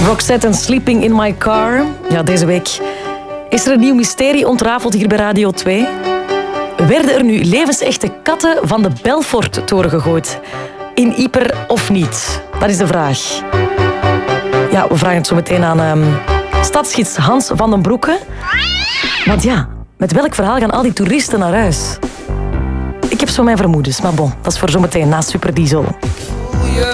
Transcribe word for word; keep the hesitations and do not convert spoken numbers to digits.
Roxette en Sleeping in My Car. Ja, deze week is er een nieuw mysterie ontrafeld hier bij Radio twee. Werden er nu levensechte katten van de Belfort-toren gegooid? In Ieper of niet? Dat is de vraag. Ja, we vragen het zo meteen aan um, stadsgids Hans van den Broeke. Want ja, met welk verhaal gaan al die toeristen naar huis? Ik heb zo mijn vermoedens, maar bon, dat is voor zometeen na Super Diesel.